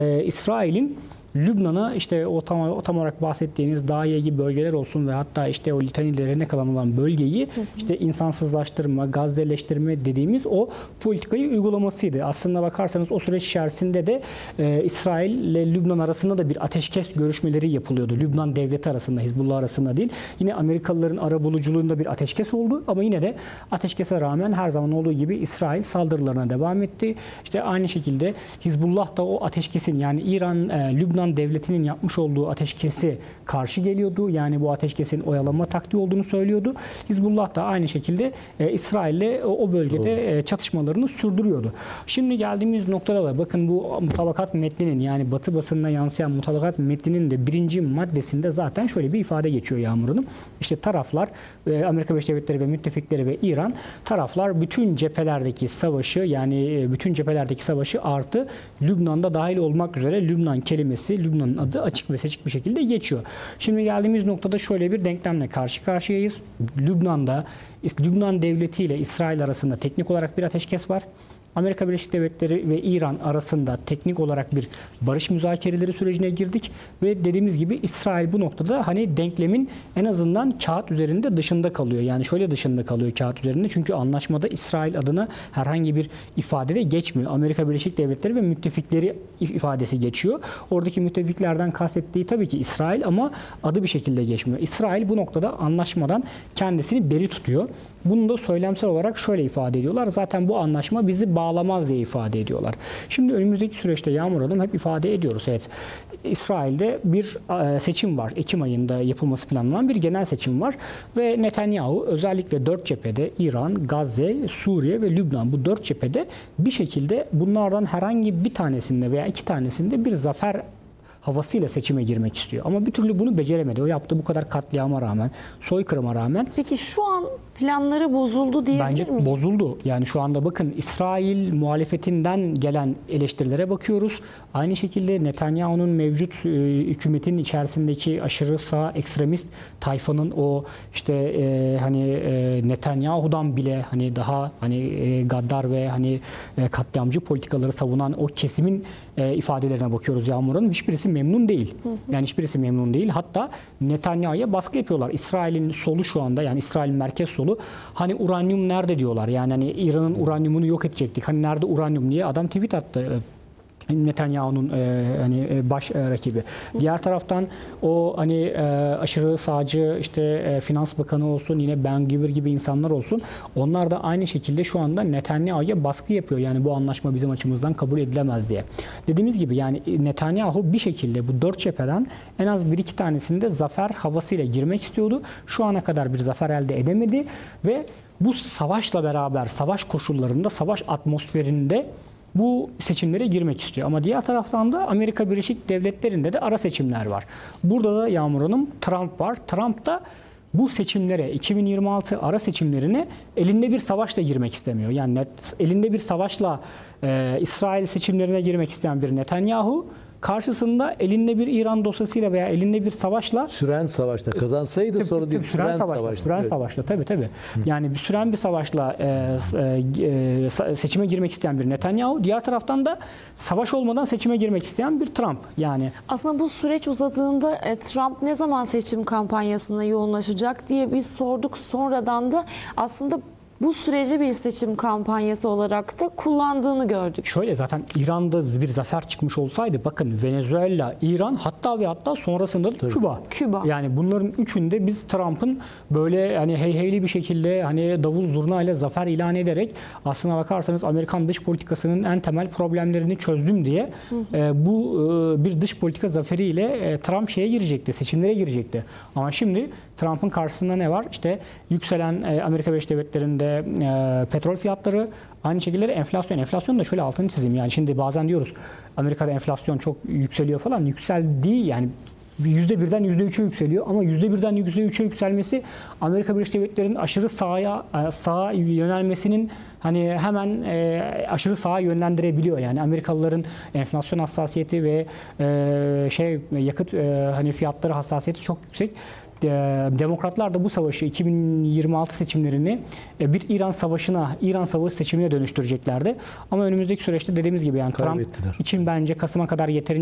İsrail'in Lübnan'a işte o tam olarak bahsettiğiniz Dahiye gibi bölgeler olsun ve hatta işte o Litanilerine kalan olan bölgeyi işte insansızlaştırma, Gazze'leştirme dediğimiz o politikayı uygulamasıydı. Aslında bakarsanız o süreç içerisinde de İsrail ile Lübnan arasında da bir ateşkes görüşmeleri yapılıyordu. Lübnan devleti arasında, Hizbullah arasında değil. Yine Amerikalıların arabuluculuğunda bir ateşkes oldu ama yine de ateşkese rağmen her zaman olduğu gibi İsrail saldırılarına devam etti. İşte aynı şekilde Hizbullah da o ateşkesin yani Lübnan devletinin yapmış olduğu ateşkesi karşı geliyordu. Yani bu ateşkesin oyalama taktiği olduğunu söylüyordu. Hizbullah da aynı şekilde İsrail'le o bölgede çatışmalarını sürdürüyordu. Şimdi geldiğimiz noktada da bakın bu mutabakat metninin yani Batı basınına yansıyan mutabakat metninin de birinci maddesinde zaten şöyle bir ifade geçiyor Yağmur Hanım. İşte taraflar Amerika Birleşik Devletleri ve müttefikleri ve İran taraflar bütün cephelerdeki savaşı yani bütün cephelerdeki savaşı artı Lübnan'da dahil olmak üzere Lübnan kelimesi Lübnan'ın adı açık ve seçik bir şekilde geçiyor. Şimdi geldiğimiz noktada şöyle bir denklemle karşı karşıyayız. Lübnan devleti ile İsrail arasında teknik olarak bir ateşkes var. Amerika Birleşik Devletleri ve İran arasında teknik olarak bir barış müzakereleri sürecine girdik ve dediğimiz gibi İsrail bu noktada hani denklemin en azından kağıt üzerinde dışında kalıyor. Yani şöyle dışında kalıyor kağıt üzerinde çünkü anlaşmada İsrail adına herhangi bir ifade de geçmiyor. Amerika Birleşik Devletleri ve müttefikleri ifadesi geçiyor. Oradaki müttefiklerden kastettiği tabii ki İsrail ama adı bir şekilde geçmiyor. İsrail bu noktada anlaşmadan kendisini beri tutuyor. Bunu da söylemsel olarak şöyle ifade ediyorlar. Zaten bu anlaşma bizi bağlamaz diye ifade ediyorlar. Şimdi önümüzdeki süreçte Yağmur Hanım hep ifade ediyoruz. Evet, İsrail'de bir seçim var. Ekim ayında yapılması planlanan bir genel seçim var. Ve Netanyahu özellikle 4 cephede İran, Gazze, Suriye ve Lübnan bu 4 cephede bir şekilde bunlardan herhangi bir tanesinde veya iki tanesinde bir zafer havasıyla seçime girmek istiyor. Ama bir türlü bunu beceremedi. O yaptığı bu kadar katliama rağmen, soykırıma rağmen. Peki şu an planları bozuldu diyebilir Bence miyiz? bozuldu. Yani şu anda bakın İsrail muhalefetinden gelen eleştirilere bakıyoruz. Aynı şekilde Netanyahu'nun mevcut hükümetin içerisindeki aşırı sağ ekstremist tayfanın o işte Netanyahu'dan bile hani daha gaddar ve katliamcı politikaları savunan o kesimin ifadelerine bakıyoruz Yağmur Hanım. Hiçbirisi memnun değil. Yani hiçbirisi memnun değil. Hatta Netanyahu'ya baskı yapıyorlar. İsrail'in solu şu anda yani İsrail'in merkez solu hani uranyum nerede diyorlar. Yani hani İran'ın uranyumunu yok edecektik. Hani nerede uranyum diye adam tweet attı. Netanyahu'nun baş rakibi. Diğer taraftan o aşırı sağcı işte Finans Bakanı olsun yine Ben-Gvir gibi insanlar olsun. Onlar da aynı şekilde şu anda Netanyahu'ya baskı yapıyor. Yani bu anlaşma bizim açımızdan kabul edilemez diye. Dediğimiz gibi yani Netanyahu bir şekilde bu 4 cepheden en az 1-2 tanesinde zafer havasıyla girmek istiyordu. Şu ana kadar bir zafer elde edemedi ve bu savaşla beraber savaş koşullarında, savaş atmosferinde bu seçimlere girmek istiyor. Ama diğer taraftan da Amerika Birleşik Devletleri'nde de ara seçimler var. Burada da Yağmur Hanım Trump var. Trump da bu seçimlere 2026 ara seçimlerine elinde bir savaşla girmek istemiyor. Yani elinde bir savaşla İsrail seçimlerine girmek isteyen bir Netanyahu karşısında elinde bir İran dosyasıyla veya elinde bir savaşla süren savaşta kazansaydı sonra değil süren savaşla tabii. Yani süren bir savaşla seçime girmek isteyen bir Netanyahu, diğer taraftan da savaş olmadan seçime girmek isteyen bir Trump. Yani aslında bu süreç uzadığında Trump ne zaman seçim kampanyasına yoğunlaşacak diye biz sorduk. Sonradan da aslında bu süreci bir seçim kampanyası olarak da kullandığını gördük. Şöyle zaten İran'da bir zafer çıkmış olsaydı bakın Venezuela, İran hatta sonrasında da Küba. Yani bunların üçünde biz Trump'ın böyle heyheyli bir şekilde davul zurna ile zafer ilan ederek aslına bakarsanız Amerikan dış politikasının en temel problemlerini çözdüm diye bu bir dış politika zaferiyle Trump seçimlere girecekti. Ama şimdi Trump'ın karşısında ne var? İşte yükselen Amerika Birleşik Devletleri'nde petrol fiyatları, aynı şekilde enflasyon. Enflasyon da şöyle altını çizeyim. Yani şimdi bazen diyoruz Amerika'da enflasyon çok yükseliyor falan. Yükseldiği yani %1'den %3'e yükseliyor ama %1'den %3'e yükselmesi Amerika Birleşik Devletleri'nin aşırı sağa yönelmesinin hemen aşırı sağa yönlendirebiliyor. Yani Amerikalıların enflasyon hassasiyeti ve yakıt fiyatları hassasiyeti çok yüksek. Demokratlar da bu savaşı 2026 seçimlerini bir İran savaşına, İran savaşı seçimine dönüştüreceklerdi. Ama önümüzdeki süreçte dediğimiz gibi yani Trump Kaybettiler. için bence Kasım'a kadar yeterince